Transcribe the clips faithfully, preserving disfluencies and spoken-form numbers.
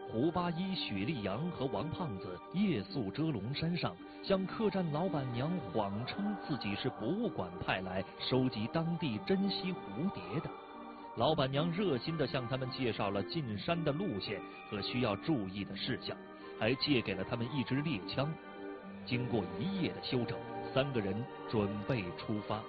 胡八一、许立阳和王胖子夜宿遮龙山上，向客栈老板娘谎称自己是博物馆派来收集当地珍稀蝴蝶的。老板娘热心地向他们介绍了进山的路线和需要注意的事项，还借给了他们一支猎枪。经过一夜的休整，三个人准备出发。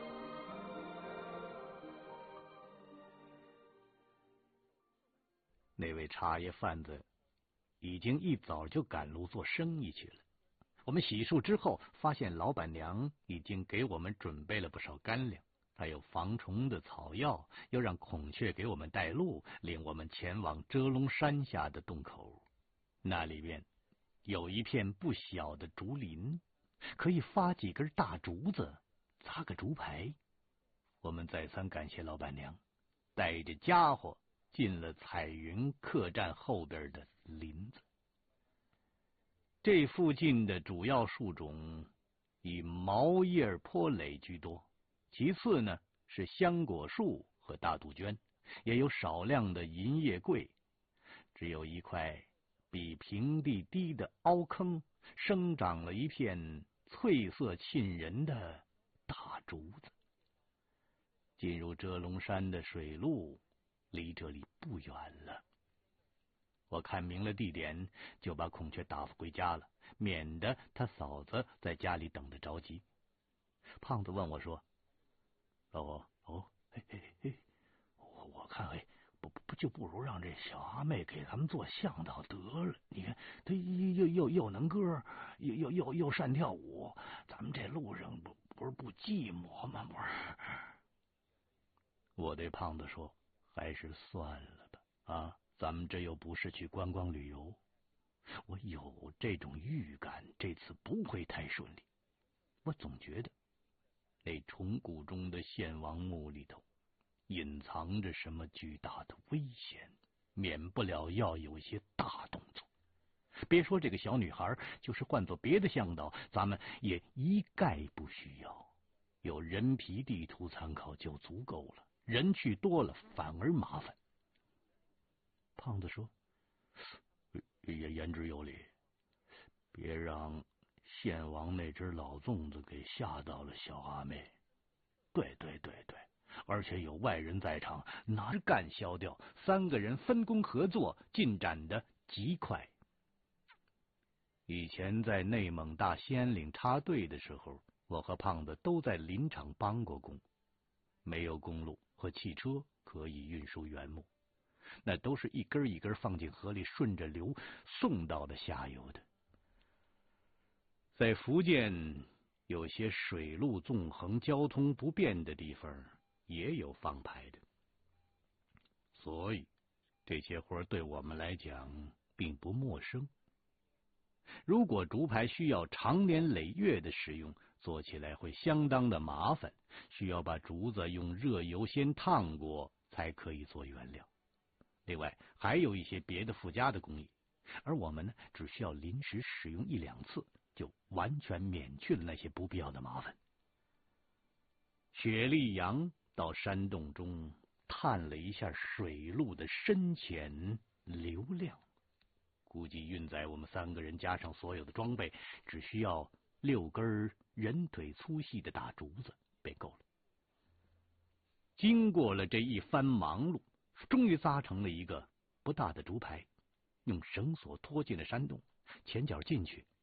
那位茶叶贩子已经一早就赶路做生意去了。我们洗漱之后，发现老板娘已经给我们准备了不少干粮，还有防虫的草药，又让孔雀给我们带路，领我们前往遮龙山下的洞口。那里边有一片不小的竹林，可以发几根大竹子，扎个竹排。我们再三感谢老板娘，带着家伙进了彩云客栈后边的林子。这附近的主要树种以毛叶坡蕾居多，其次呢是香果树和大杜鹃，也有少量的银叶桂。只有一块比平地低的凹坑，生长了一片翠色沁人的大竹子。进入遮龙山的水路离这里不远了。我看明了地点，就把孔雀打发回家了，免得他嫂子在家里等得着急。胖子问我说：“老王，哦，嘿嘿嘿，我我看哎，不不就不如让这小阿妹给咱们做向导得了。你看她又又又能歌，又又又又善跳舞，咱们这路上不不是不寂寞吗？不是。”我对胖子说：“还是算了吧，啊，咱们这又不是去观光旅游。我有这种预感，这次不会太顺利。我总觉得那虫谷中的献王墓里头隐藏着什么巨大的危险，免不了要有些大动作。别说这个小女孩，就是换做别的向导，咱们也一概不需要。有人皮地图参考就足够了。人去多了反而麻烦。”胖子说：“也言之有理，别让献王那只老粽子给吓到了小阿妹。对对对对，而且有外人在场，哪是干消掉？三个人分工合作，进展的极快。以前在内蒙大兴岭插队的时候，我和胖子都在林场帮过工。没有公路和汽车可以运输原木，那都是一根一根放进河里，顺着流送到的下游的。在福建有些水路纵横、交通不便的地方，也有放排的，所以这些活对我们来讲并不陌生。如果竹排需要长年累月的使用，做起来会相当的麻烦，需要把竹子用热油先烫过才可以做原料。另外还有一些别的附加的工艺，而我们呢，只需要临时使用一两次，就完全免去了那些不必要的麻烦。雪莉杨到山洞中探了一下水路的深浅流量，估计运载我们三个人加上所有的装备，只需要六根人腿粗细的大竹子便够了。经过了这一番忙碌，终于扎成了一个不大的竹排，用绳索拖进了山洞，前脚进去，